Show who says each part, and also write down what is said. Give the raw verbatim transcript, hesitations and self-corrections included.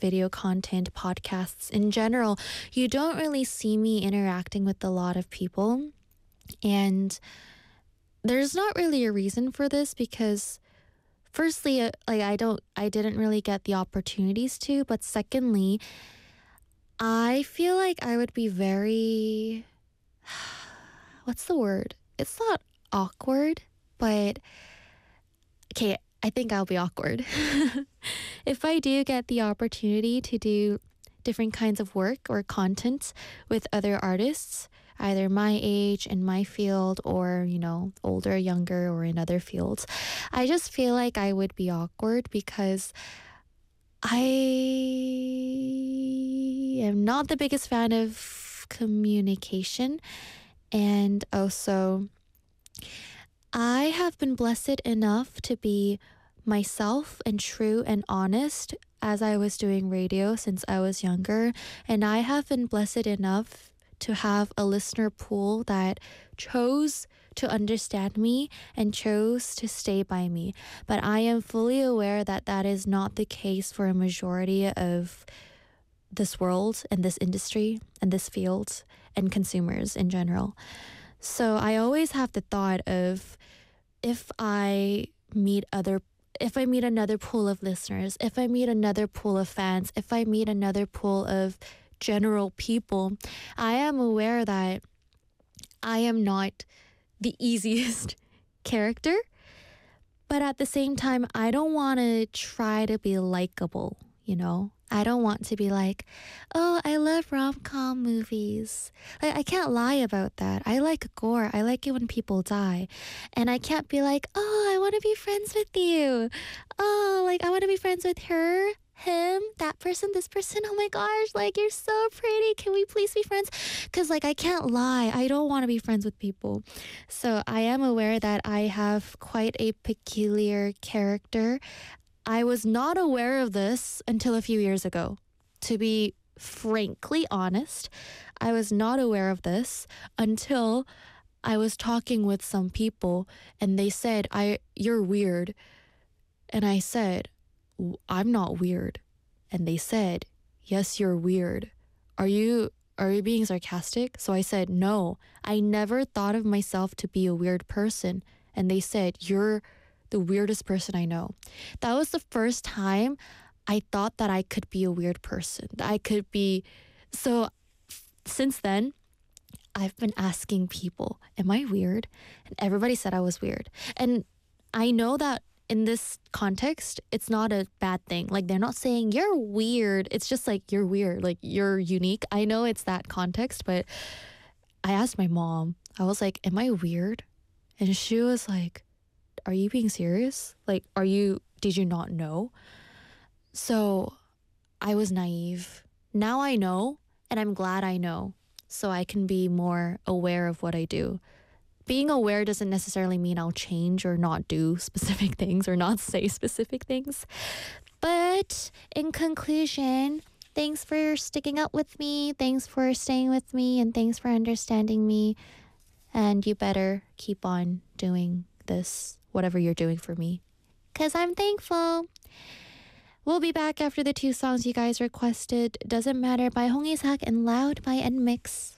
Speaker 1: video content, podcasts in general, you don't really see me interacting with a lot of people. And there's not really a reason for this because firstly, uh, like I don't I didn't really get the opportunities to, but secondly, I feel like I would be very what's the word? It's not awkward, but okay, I think I'll be awkward. If I do get the opportunity to do different kinds of work or content with other artists, either my age in my field or, you know, older, younger, or in other fields, I just feel like I would be awkward because I am not the biggest fan of communication. And also, I have been blessed enough to be myself and true and honest as I was doing radio since I was younger. And I have been blessed enough to have a listener pool that chose to understand me and chose to stay by me. But I am fully aware that that is not the case for a majority of this world and this industry and this field and consumers in general. So I always have the thought of if I meet other if I meet another pool of listeners, if I meet another pool of fans, if I meet another pool of general people, I am aware that I am not the easiest character, but at the same time, I don't want to try to be likable, you know? I don't want to be like, oh, I love rom-com movies. Like, I can't lie about that. I like gore. I like it when people die. And I can't be like, oh, I want to be friends with you. Oh, like, I want to be friends with her, him, that person, this person. Oh my gosh, like, you're so pretty. Can we please be friends? Because, like, I can't lie. I don't want to be friends with people. So I am aware that I have quite a peculiar character. I was not aware of this until a few years ago. To be frankly honest, I was not aware of this until I was talking with some people and they said, "I you're weird." And I said, "I'm not weird." And they said, "Yes, you're weird. Are you are you being sarcastic?" So I said, "No, I never thought of myself to be a weird person." And they said, "You're the weirdest person I know." That was the first time I thought that I could be a weird person. That I could be. So since then, I've been asking people, am I weird? And everybody said I was weird. And I know that in this context, it's not a bad thing. Like, they're not saying you're weird. It's just like, you're weird. Like, you're unique. I know it's that context, but I asked my mom, I was like, am I weird? And she was like, are you being serious? Like, are you, did you not know? So I was naive. Now I know, and I'm glad I know, so I can be more aware of what I do. Being aware doesn't necessarily mean I'll change or not do specific things or not say specific things. But in conclusion, thanks for sticking up with me. Thanks for staying with me, and thanks for understanding me. And you better keep on doing this, whatever you're doing for me, because I'm thankful. We'll be back after the two songs you guys requested. Doesn't Matter by Hong Isak and Loud by N Mix.